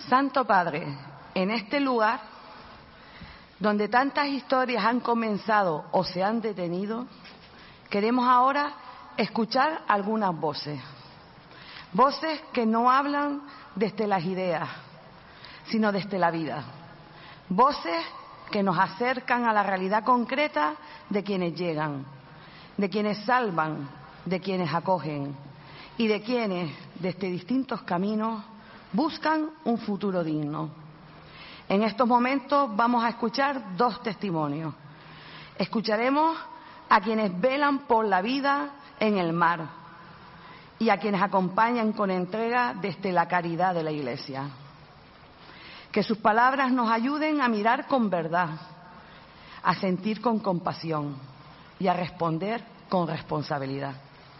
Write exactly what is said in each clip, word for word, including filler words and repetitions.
Santo Padre, en este lugar, donde tantas historias han comenzado o se han detenido, queremos ahora escuchar algunas voces. Voces que no hablan desde las ideas, sino desde la vida. Voces que nos acercan a la realidad concreta de quienes llegan, de quienes salvan, de quienes acogen y de quienes, desde distintos caminos, buscan un futuro digno. En estos momentos vamos a escuchar dos testimonios. Escucharemos a quienes velan por la vida en el mar y a quienes acompañan con entrega desde la caridad de la Iglesia. Que sus palabras nos ayuden a mirar con verdad, a sentir con compasión y a responder con responsabilidad.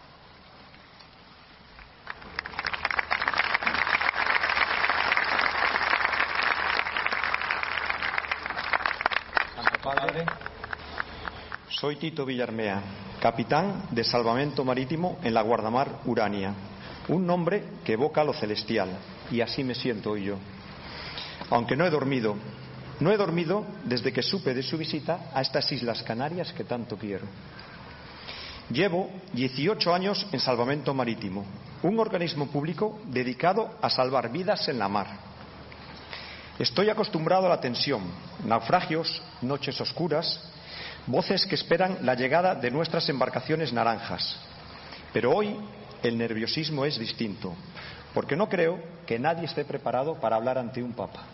Padre, soy Tito Villarmea, capitán de Salvamento Marítimo en la Guardamar Urania, un nombre que evoca lo celestial, y así me siento hoy yo. Aunque no he dormido, no he dormido desde que supe de su visita a estas Islas Canarias que tanto quiero. Llevo dieciocho años en Salvamento Marítimo, un organismo público dedicado a salvar vidas en la mar. Estoy acostumbrado a la tensión, naufragios, noches oscuras, voces que esperan la llegada de nuestras embarcaciones naranjas. Pero hoy el nerviosismo es distinto, porque no creo que nadie esté preparado para hablar ante un papa.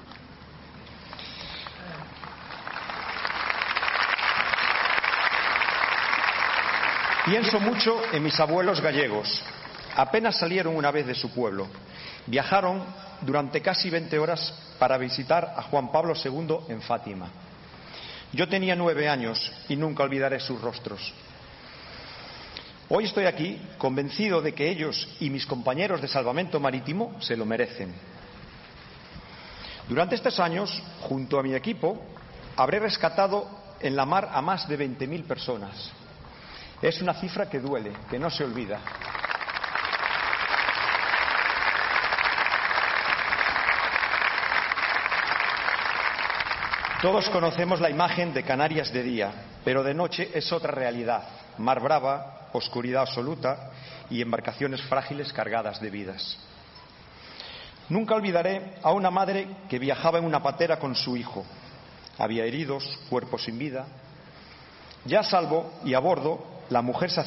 Pienso mucho en mis abuelos gallegos. Apenas salieron una vez de su pueblo. Viajaron durante casi veinte horas para visitar a Juan Pablo segundo en Fátima. Yo tenía nueve años y nunca olvidaré sus rostros. Hoy estoy aquí convencido de que ellos y mis compañeros de Salvamento Marítimo se lo merecen. Durante estos años, junto a mi equipo, habré rescatado en la mar a más de veinte mil personas. Es una cifra que duele, que no se olvida. Todos conocemos la imagen de Canarias de día, pero de noche es otra realidad. Mar brava, oscuridad absoluta y embarcaciones frágiles cargadas de vidas. Nunca olvidaré a una madre que viajaba en una patera con su hijo. Había heridos, cuerpos sin vida. Ya a salvo y a bordo, la mujer se